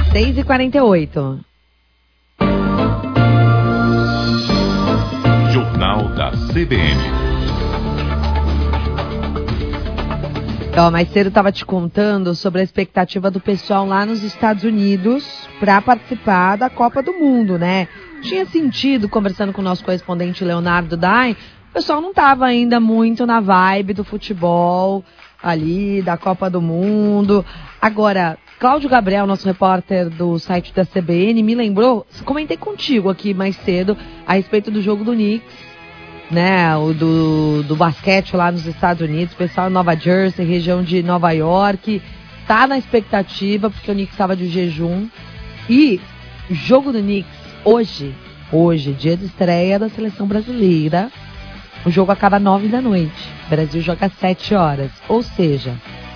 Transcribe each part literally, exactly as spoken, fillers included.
seis e quarenta e oito. Jornal da C B N. Então, mais cedo eu estava te contando sobre a expectativa do pessoal lá nos Estados Unidos para participar da Copa do Mundo, né? Tinha sentido, conversando com o nosso correspondente Leonardo Dai, o pessoal não estava ainda muito na vibe do futebol ali, da Copa do Mundo. Agora, Cláudio Gabriel, nosso repórter do site da C B N, me lembrou, comentei contigo aqui mais cedo, a respeito do jogo do Knicks, né, o do, do basquete lá nos Estados Unidos, pessoal em Nova Jersey, região de Nova York, tá na expectativa, porque o Knicks estava de jejum. E o jogo do Knicks, hoje, hoje, dia de estreia da seleção brasileira, o jogo acaba às nove da noite, o Brasil joga às sete horas, ou seja,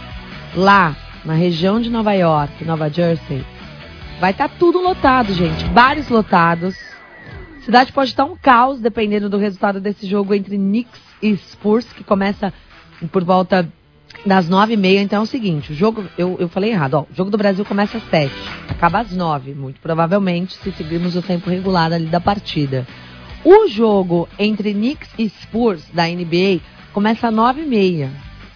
lá na região de Nova York, Nova Jersey, vai estar tá tudo lotado, gente, bares lotados. A cidade pode estar um caos, dependendo do resultado desse jogo entre Knicks e Spurs, que começa por volta das nove e meia. Então é o seguinte, o jogo, eu, eu falei errado, ó, o jogo do Brasil começa às sete, acaba às nove, muito provavelmente, se seguirmos o tempo regular ali da partida. O jogo entre Knicks e Spurs, da N B A, começa às nove e meia.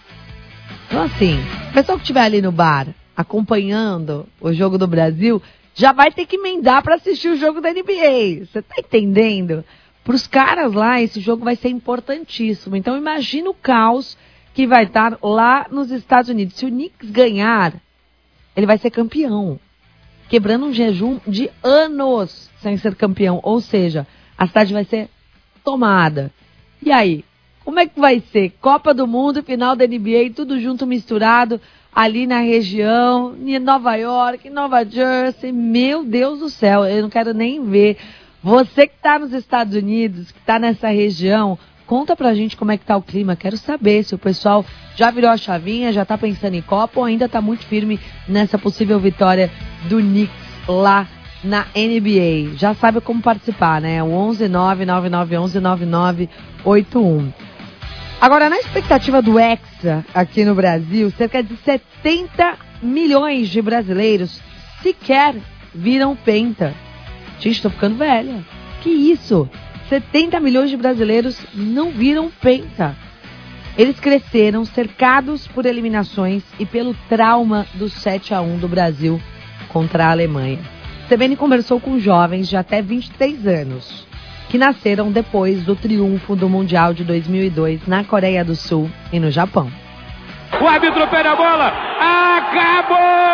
Então assim, o pessoal que estiver ali no bar, acompanhando o jogo do Brasil, já vai ter que emendar para assistir o jogo da N B A. Você tá entendendo? Para os caras lá, esse jogo vai ser importantíssimo. Então, imagina o caos que vai estar lá nos Estados Unidos. Se o Knicks ganhar, ele vai ser campeão. Quebrando um jejum de anos sem ser campeão. Ou seja, a cidade vai ser tomada. E aí? Como é que vai ser? Copa do Mundo, final da N B A, tudo junto, misturado, ali na região, em Nova York, Nova Jersey. Meu Deus do céu, eu não quero nem ver. Você que está nos Estados Unidos, que está nessa região, conta pra gente como é que tá o clima. Quero saber se o pessoal já virou a chavinha, já tá pensando em Copa ou ainda tá muito firme nessa possível vitória do Knicks lá na N B A. Já sabe como participar, né? O onze nove nove nove um um nove nove oito um. Agora, na expectativa do Hexa aqui no Brasil, cerca de setenta milhões de brasileiros sequer viram penta. Gente, estou ficando velha. Que isso? setenta milhões de brasileiros não viram penta. Eles cresceram cercados por eliminações e pelo trauma do sete a um do Brasil contra a Alemanha. C B N conversou com jovens de até vinte e três anos. Que nasceram depois do triunfo do Mundial de dois mil e dois na Coreia do Sul e no Japão. O árbitro pega a bola, acabou!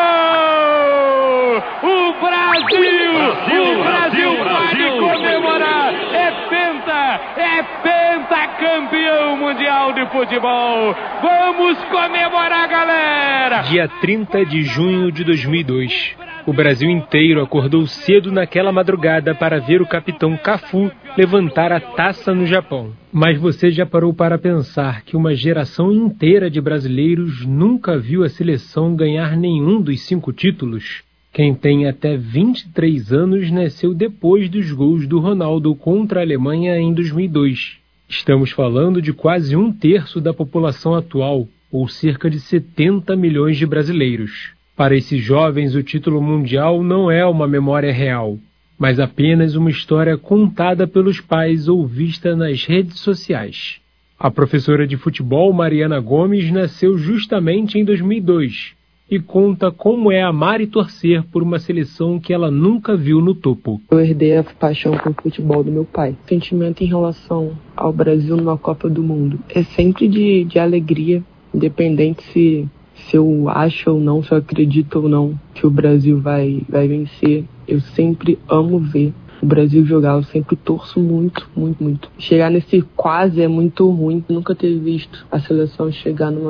O Brasil, Brasil, o Brasil, Brasil pode Brasil, comemorar, é penta, é pentacampeão mundial de futebol. Vamos comemorar, galera! Dia trinta de junho de dois mil e dois. O Brasil inteiro acordou cedo naquela madrugada para ver o capitão Cafu levantar a taça no Japão. Mas você já parou para pensar que uma geração inteira de brasileiros nunca viu a seleção ganhar nenhum dos cinco títulos? Quem tem até vinte e três anos nasceu depois dos gols do Ronaldo contra a Alemanha em dois mil e dois. Estamos falando de quase um terço da população atual, ou cerca de setenta milhões de brasileiros. Para esses jovens, o título mundial não é uma memória real, mas apenas uma história contada pelos pais ou vista nas redes sociais. A professora de futebol Mariana Gomes nasceu justamente em dois mil e dois e conta como é amar e torcer por uma seleção que ela nunca viu no topo. Eu herdei a paixão pelo futebol do meu pai. O sentimento em relação ao Brasil numa Copa do Mundo é sempre de, de alegria, independente se... Se eu acho ou não, se eu acredito ou não que o Brasil vai, vai vencer, eu sempre amo ver o Brasil jogar. Eu sempre torço muito, muito, muito. Chegar nesse quase é muito ruim. Nunca ter visto a seleção chegar numa